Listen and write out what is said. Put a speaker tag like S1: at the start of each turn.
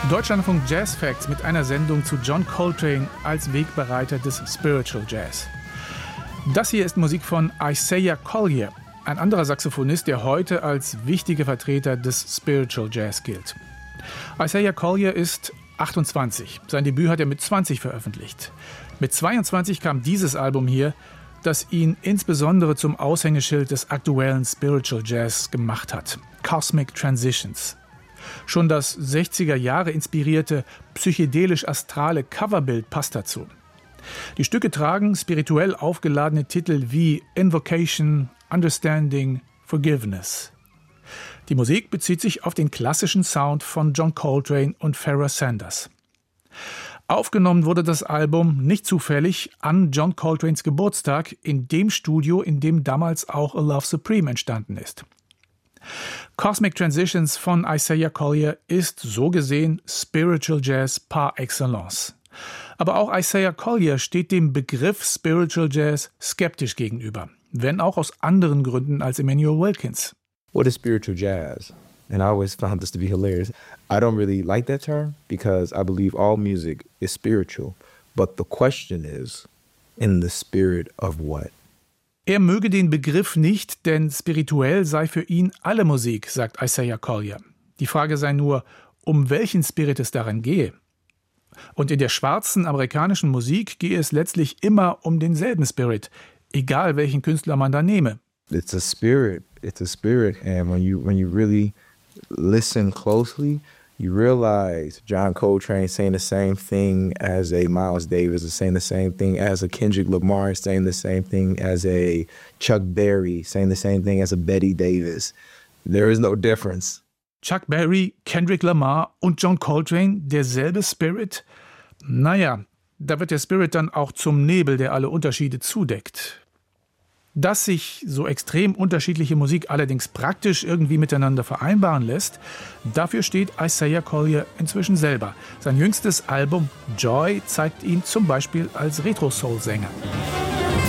S1: Deutschlandfunk Jazz Facts mit einer Sendung zu John Coltrane als Wegbereiter des Spiritual Jazz. Das hier ist Musik von Isaiah Collier, ein anderer Saxophonist, der heute als wichtiger Vertreter des Spiritual Jazz gilt. Isaiah Collier ist 28. Sein Debüt hat er mit 20 veröffentlicht. Mit 22 kam dieses Album hier, das ihn insbesondere zum Aushängeschild des aktuellen Spiritual Jazz gemacht hat. Cosmic Transitions. Schon das 60er Jahre inspirierte, psychedelisch-astrale Coverbild passt dazu. Die Stücke tragen spirituell aufgeladene Titel wie Invocation, Understanding, Forgiveness. Die Musik bezieht sich auf den klassischen Sound von John Coltrane und Pharoah Sanders. Aufgenommen wurde das Album nicht zufällig an John Coltranes Geburtstag in dem Studio, in dem damals auch A Love Supreme entstanden ist. Cosmic Transitions von Isaiah Collier ist so gesehen Spiritual Jazz par excellence. Aber auch Isaiah Collier steht dem Begriff Spiritual Jazz skeptisch gegenüber, wenn auch aus anderen Gründen als Emmanuel Wilkins.
S2: What is spiritual jazz? And I always found this to be hilarious. I don't really like that term because I believe all music is spiritual. But the question is, in the spirit of what?
S1: Er möge den Begriff nicht, denn spirituell sei für ihn alle Musik, sagt Isaiah Collier. Die Frage sei nur, um welchen Spirit es darin gehe. Und in der schwarzen amerikanischen Musik gehe es letztlich immer um denselben Spirit, egal welchen Künstler man da nehme.
S2: It's a spirit, and when you really listen closely, you realize John Coltrane saying the same thing as a Miles Davis, is saying the same thing as a Kendrick Lamar, saying the same thing as a Chuck Berry, saying the same thing as a Betty Davis. There is no difference.
S1: Chuck Berry, Kendrick Lamar und John Coltrane, derselbe Spirit? Naja, da wird der Spirit dann auch zum Nebel, der alle Unterschiede zudeckt. Dass sich so extrem unterschiedliche Musik allerdings praktisch irgendwie miteinander vereinbaren lässt, dafür steht Isaiah Collier inzwischen selber. Sein jüngstes Album Joy zeigt ihn zum Beispiel als Retro-Soul-Sänger.